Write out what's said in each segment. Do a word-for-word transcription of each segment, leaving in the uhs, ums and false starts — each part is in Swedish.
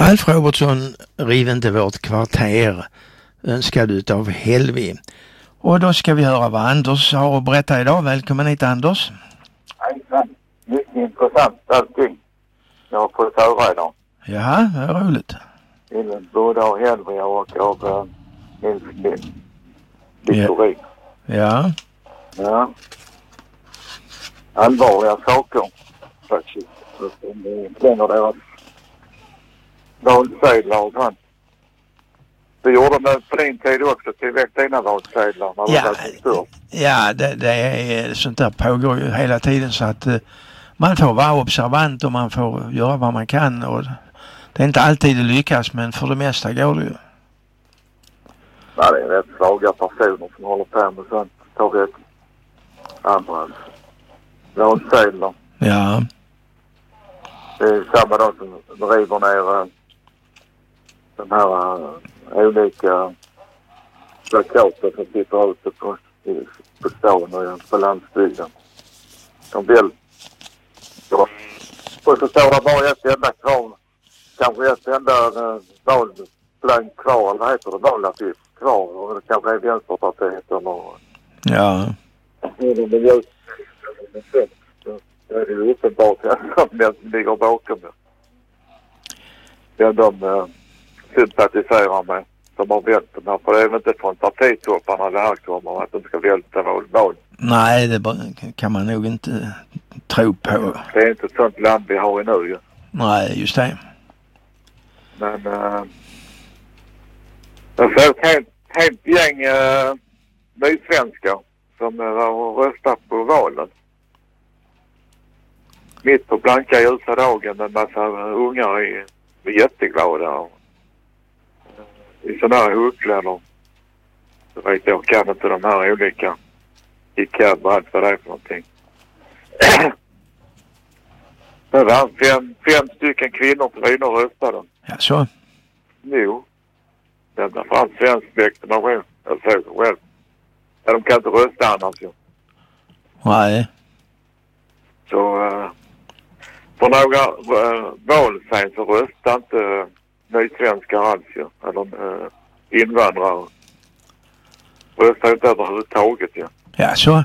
Alf Robertsson, riv inte vårt kvarter, önskad utav Helvi. Och då ska vi höra vad Anders har att berätta idag. Välkommen hit, Anders. Hejsan, mycket intressant allting jag har fått höra idag. Jaha, det är roligt. Innan både av Helvi och av uh, Nils Littorin. Ja. Ja. Allvarliga saker faktiskt. De slänger deras valsedlar och sånt. Det gjorde man på din tid också, till väck dina valsedlar när Ja, det var stört. ja det, det är sånt där pågår ju hela tiden, så att uh, man får vara observant och man får göra vad man kan. Och det är inte alltid det lyckas, men för det mesta går det ju. Ja, det är rätt svaga personer som håller på med sånt. Tar rätt andra valsedlar. Ja. Det är samma dag som river ner uh, de här uh, olika plakater som sitter ute på, på stan och på landsbygden. De vill. Ja. Och så står det bara ett enda krav. Kanske ett enda uh, valblank kvar, eller vad heter det? Valaffisch kvar. Och det kanske är Vänsterpartiet eller... Ja. Det är miljö... Det är ju uppenbart att de ligger bakom det. Det är de uh, sympatiserar med som har vält den här. För det är väl inte från partitopparna det här kommer att de ska välta val. Nej, det kan man nog inte tro på. Det är inte ett sånt land vi har i nu ju. Nej, just det. Men uh, jag såg ett helt, helt gäng uh, nysvenskar som uh, har röstat på valen. Mitt på blanka ljusa dagen med en massa ungar är jätteglada. I sådana här huckläder. Så vet jag, kan inte de här olika kicab och allt vad det är för någonting. Det var fem, fem stycken kvinnor som var inne och röstade. Ja, så. Jo. Det var fram svensk legitimation. Jag såg det själv. Ja, de kan inte rösta annars ju. Nej. Så... Uh, För några uh, val sen så röstar inte uh, nysvenskar alls ju. Eller uh, invandrare. Röstar inte överhuvudtaget ju. Ja, så.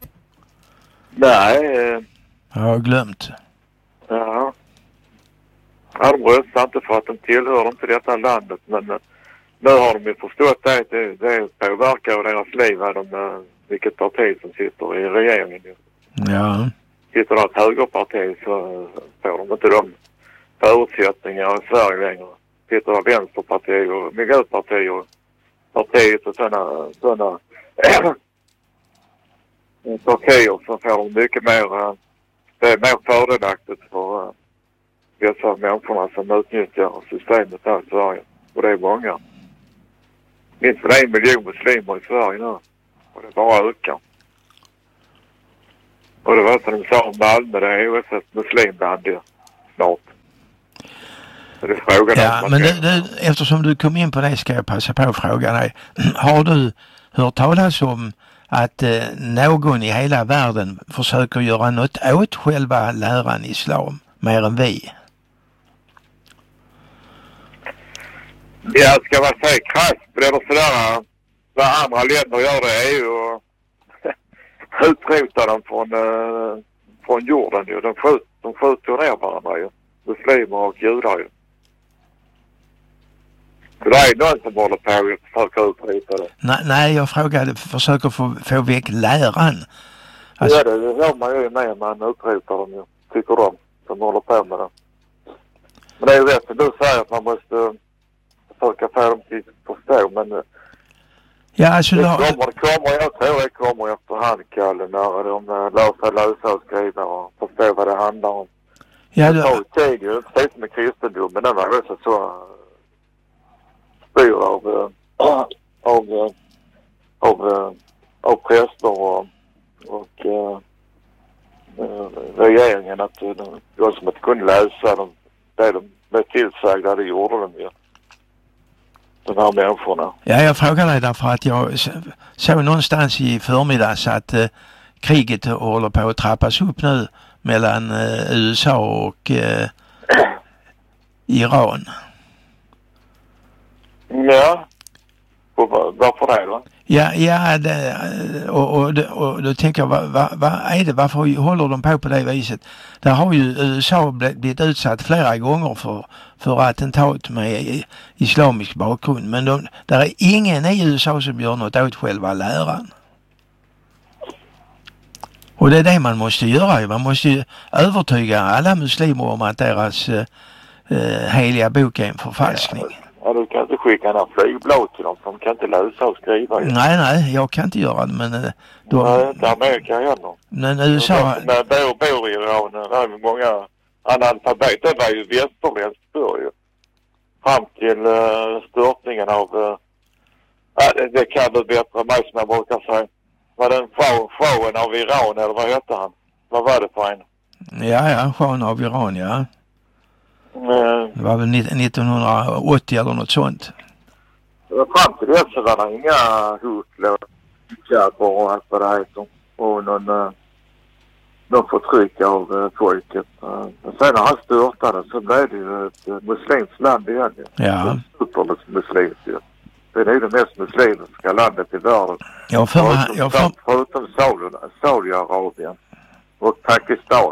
Nej. Uh, jag har glömt. Ja. Ja, de röstar inte för att de tillhör inte detta landet. Men uh, nu har de ju förstått det. Det, det påverkar deras liv. De, uh, vilket parti som sitter i regeringen ju. Ja. Sitter det ett högerparti så får de inte de förutsättningar i Sverige längre. Sitter det vänsterparti och miljöparti och partiet och sådana sådana partier så får de mycket mer, det är mer fördelaktigt för dessa människorna som utnyttjar systemet här i Sverige. Och det är många. Minst för en miljon muslimer i Sverige nu. Och det bara ökar. Och det var som de sa om Malmö, det är ju ett muslimland det snart. Så det är frågan ja, om men det, det, eftersom du kom in på det ska jag passa på att fråga dig. Har du hört talas om att eh, någon i hela världen försöker göra något åt själva läran islam, mer än vi? Ja, ska man säga krasst, det är sådär vad andra länder gör det är ju utrota dem från, uh, från jorden ju. De, skjut, de skjuter ner varandra ju. Muslimer och judar ju. Så det är någon som håller på att försöka utrota det. Nej, nej, jag frågade, försöker få, få väck läran. Alltså... Ja, det gör man ju med, man utrotar dem ju. Tycker de som håller på med det. Men det är ju rätt som du säger att man måste uh, försöka få dem till att förstå, men uh, ja, alltså det, då... kommer, det kommer, jag tror det kommer efterhand, Kalle, när de uh, lär sig lösa och skriva och förstå vad det handlar om. Ja, det tar ju tid ju, precis med kristendomen, den var också så uh, styr av, uh, av, uh, av, uh, av präster och, och uh, uh, regeringen att uh, de, de som inte kunde läsa dem, det de blev tillsagda, det gjorde de ju. De här människorna. Ja, jag frågar dig därför att jag såg någonstans i förmiddags att eh, kriget håller på att trappas upp nu mellan eh, U S A och eh, Iran. Ja. Och varför det då? Ja, ja det, och, och, och, och då tänker jag, vad, vad, vad är det, varför håller de på på det viset? Där har ju U S A blivit utsatt flera gånger för, för attentat med islamisk bakgrund. Men de, där är ingen i U S A som gör något åt själva läran. Och det är det man måste göra. Man måste ju övertyga alla muslimer om att deras eh, heliga bok är en förfalskning. Ja, du kan inte skicka en flygblad till dem. De kan inte läsa och skriva. Nej, nej, jag kan inte göra det. Men de, nej, inte Amerika heller. Men U S A... Men bor, bor i Iran, där är många analfabeter. Det var ju västerländskt början. Fram till uh, störtningen av... Uh, det, det kan du bättre mig som jag brukar säga. Var den showen av Iran, eller vad hette han? Vad var det för en? Ja, ja, showen av Iran, ja. Mm. Det var väl nittonhundraåttio eller något sånt. Fram till det så var det inga hot, kärper och allt vad det heter. Och någon, uh, någon förtryck av uh, folket. Uh, sen när han störtade så blev det ju ett uh, muslimskt land igen. Ja. Supermuslimskt ju. Det är nog det mest muslimska landet i världen. Jag för mig, jag för... Förutom Saudiarabien och Pakistan.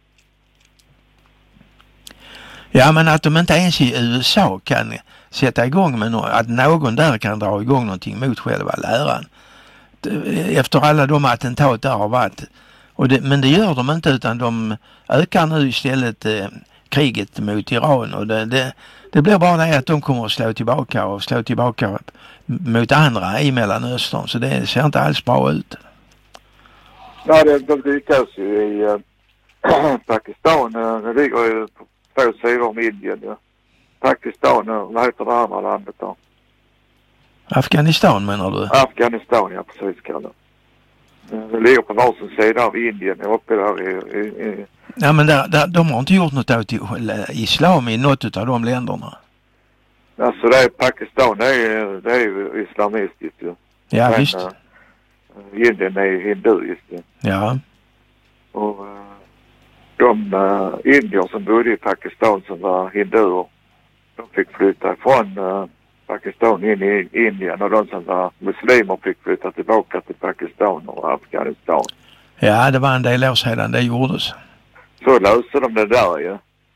Ja, men att de inte ens i U S A kan sätta igång med något, att någon där kan dra igång någonting mot själva läran. Efter alla de attentat där har varit. Och det, men det gör de inte, utan de ökar nu istället eh, kriget mot Iran. Och det, det, det blir bara det att de kommer att slå tillbaka och slå tillbaka mot andra i Mellanöstern. Så det ser inte alls bra ut. Ja, det, de lyckas ju i äh, Pakistan. Det ligger ju på två sidor om Indien. Ja. Pakistan, vad heter det andra landet då? Afghanistan menar du? Afghanistan, ja precis kallar. Det ligger på varsin sida av Indien uppe där i... i, i... Ja, men där, där, de har inte gjort något åt islam i något av de länderna. Alltså det är Pakistan, det är, det är ju islamistiskt ju. Ja, men, visst. Uh, Indien är hinduiskt ju. Ja. Och uh, de uh, indier som bodde i Pakistan som var hinduer, de fick flytta från uh, Pakistan in i Indien, och de som var muslimer fick flytta tillbaka till Pakistan och Afghanistan. Ja, det var en del år sedan det gjordes. Så löste de det där ju. Ja.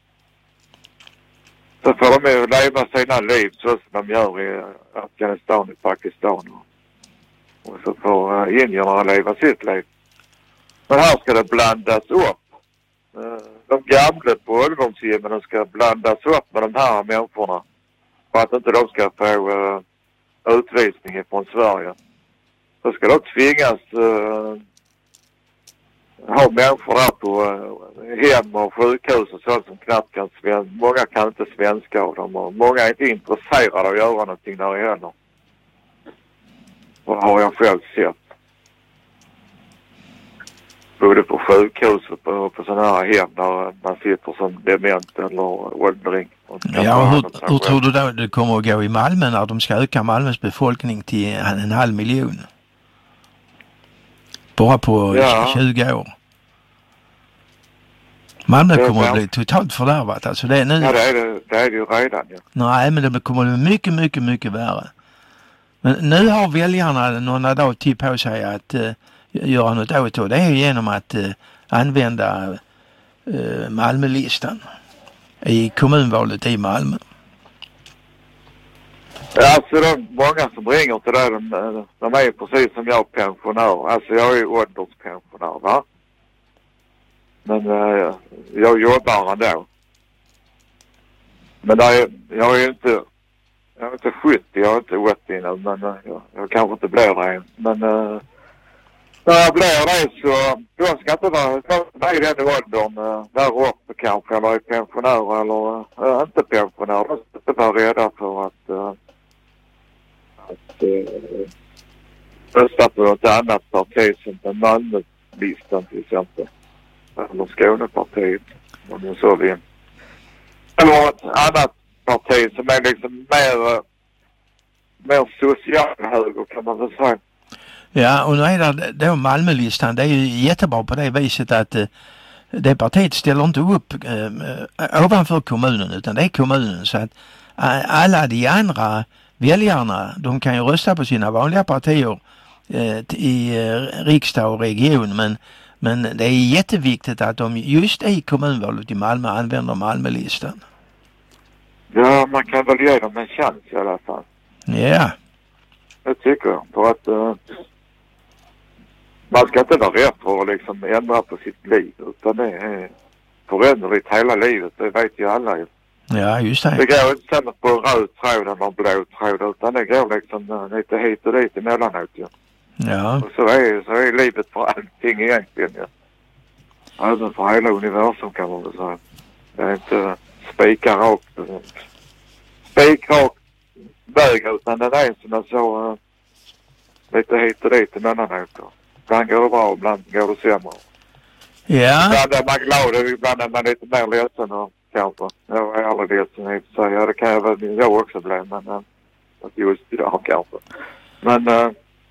Så får de ju leva sina liv så som de gör i Afghanistan och Pakistan. Och så får uh, indierna leva sitt liv. Men här ska det blandas upp. Uh, de gamla på ålderdomshemmen ska blandas upp med de här människorna. För att inte de ska få uh, utvisning från Sverige. Så ska de tvingas uh, ha människor där på uh, hem och sjukhus och sånt som knappt kan svenska. Många kan inte svenska av dem, och många är inte intresserade av att göra någonting där heller. Och har jag själv sett. Både på sjukhus och på, på sådana här hem där man sitter som dement eller åldring. Ja, hur, hur tror du då det kommer att gå i Malmö när de ska öka Malmös befolkning till en, en halv miljon? Bara på ja. tjugo år. Malmö kommer ja. att bli totalt fördärvat. Alltså det är nu... Ja, det är det, det är det ju redan. Ja. Nej, men det kommer att bli mycket, mycket, mycket värre. Men nu har väljarna några dagar till på sig att uh, göra något åt, och det är genom att uh, använda uh, Malmölistan i kommunvalet i Malmö. Ja, alltså de många som ringer till det, de, de är precis som jag, pensionär. Alltså jag är ålderspensionär, va? Men uh, jag jobbar ändå. Men är, jag är inte jag är inte sjuttio, jag är inte åttio nu, men uh, jag, jag kanske inte blir det. Men uh, när jag blir det så då ska inte vara i den åldern uh, där uppe kanske, eller är pensionär eller uh, inte pensionär. De ska inte vara rädda för att uh, att uh, rösta på något annat parti som Malmölistan till exempel. Eller Skånepartiet, om man så vill. Eller ett annat parti som är liksom mer, mer socialhöger kan man väl säga. Ja, och nu är det då Malmölistan. Det är ju jättebra på det viset att eh, det partiet ställer inte upp eh, ovanför kommunen, utan det är kommunen. Så att eh, alla de andra väljarna, de kan ju rösta på sina vanliga partier eh, i eh, riksdag och region, men, men det är jätteviktigt att de just i kommunvalet i Malmö använder Malmölistan. Ja, man kan väl ge dem en chans i alla fall. Ja. Det tycker jag. För att uh, man ska inte vara rädd för att liksom ändra på sitt liv. Utan det är föränderligt hela livet. Det vet ju alla ju. Ja, just det. Det går inte samma på röd tråd eller blå tråd. Utan det går liksom uh, lite hit och dit emellanåt ju. Ja. Och så är, så är livet för allting egentligen ju. Även för hela universum kan man väl säga. Det är inte uh, spika rakt. Uh, spik rakt väg, utan den är som jag så uh, lite hit och dit emellanåt. Ibland går det bra, ibland går det sämre. Ja. Ibland är man glad och ibland är man lite mer ledsen och kanske. Jag är aldrig ledsen i och för sig. Ja, det kan jag väl jag också bli, men uh, just idag kanske. Men uh,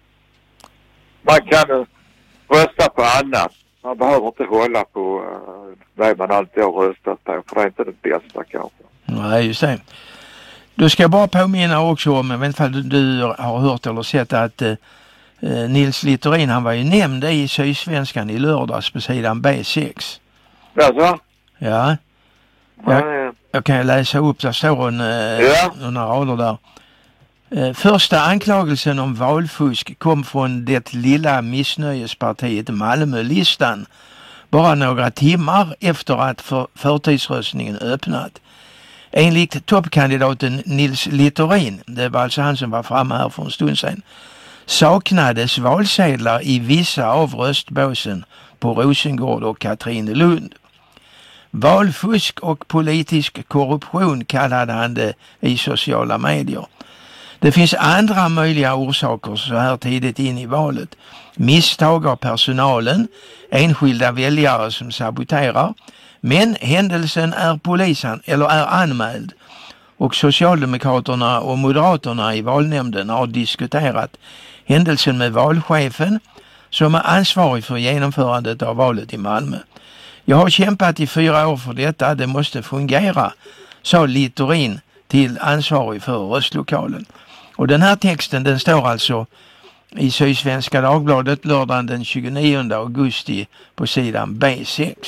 man kan uh, rösta på annat. Man behöver inte hålla på uh, det man alltid har röstat på, för det är inte det bästa kanske. Nej, just det. Du ska bara påminna också om, jag vet inte om du, du har hört eller sett att eh, Nils Littorin, han var ju nämnd i Sydsvenskan i lördags på sidan B sex. Alltså? Ja. Jag, jag kan ju läsa upp, där står en, eh, ja. några rader där. Eh, första anklagelsen om valfusk kom från det lilla missnöjespartiet Malmölistan bara några timmar efter att för, förtidsröstningen öppnat. Enligt toppkandidaten Nils Littorin, det var alltså han som var framme här för en stund sedan, saknades valsedlar i vissa av röstbåsen på Rosengård och Katrinelund. Valfusk och politisk korruption kallade han det i sociala medier. Det finns andra möjliga orsaker så här tidigt in i valet. Misstag av personalen, enskilda väljare som saboterar. Men händelsen är polisen eller är anmäld och Socialdemokraterna och Moderaterna i valnämnden har diskuterat händelsen med valchefen som är ansvarig för genomförandet av valet i Malmö. Jag har kämpat i fyra år för detta, det måste fungera, sa Littorin till ansvarig för röstlokalen. Och den här texten, den står alltså i Sydsvenska Dagbladet lördagen den tjugonionde augusti på sidan B sex.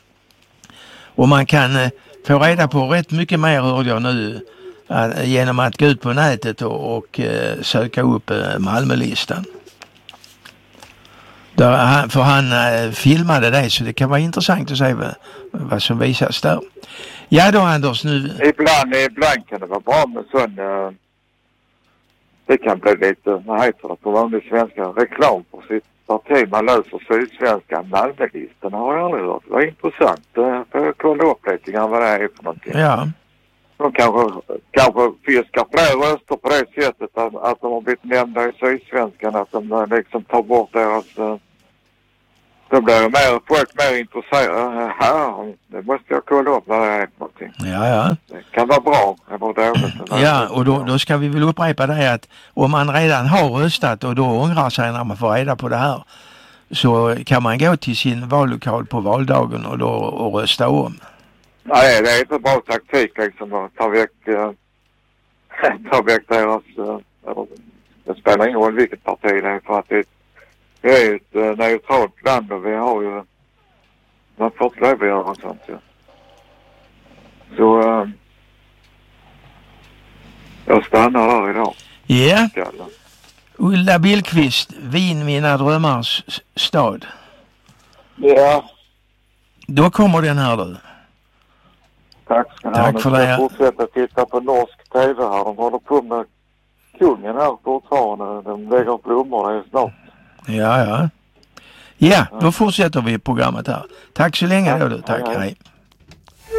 Och man kan eh, få reda på rätt mycket mer, hörde jag nu, eh, genom att gå ut på nätet och, och eh, söka upp eh, Malmölistan. Där han, för han eh, filmade det, så det kan vara intressant att se vad, vad som visas där. Ja då, Anders, nu... Ibland, ibland kan det vara bra med sån... Uh, det kan bli lite, vad heter det på vanlig svenska, reklam på sitt parti. Man löser Sydsvenska Malmölistan, har jag aldrig hört. Det var intressant. Jag får kolla upp lite grann vad det är för någonting. Ja. De kanske, kanske fiskar fler röster på det sättet att, att de har blivit nämnda i Sydsvenskan, att de liksom tar bort deras... Då blir det mer, folk mer intresserade. Ja, det måste jag kolla upp vad det är för någonting. Ja, ja. Det kan vara bra. Det var dåligt. Ja, och då, då ska vi väl upprepa det att om man redan har röstat och då ångrar sig när man får reda på det här, så kan man gå till sin vallokal på valdagen och då och rösta om. Nej, det är inte bra taktik liksom att ta väck, äh, ta väck deras... Äh, det spelar ingen roll vilket parti det är, för att det, det är ett äh, neutralt land och vi har ju... Man får inte lov att göra sånt, ja. Så... Äh, jag stannar där idag. Ja. Yeah. Ulla Billqvist, Wien, mina drömmars stad. Ja. Då kommer den här du. Tack ska ni Tack ha. för det. Jag fortsätter titta på norsk tv här. De håller på med kungen här fortfarande. De lägger blommor, det är snart. Ja, ja. Ja, då fortsätter vi programmet här. Tack så länge då du. Tack, hej. hej.